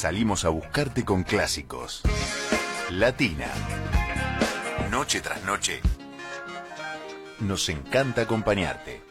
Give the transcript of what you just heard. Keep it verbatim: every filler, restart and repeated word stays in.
salimos a buscarte con clásicos. Latina. Noche tras noche. Nos encanta acompañarte.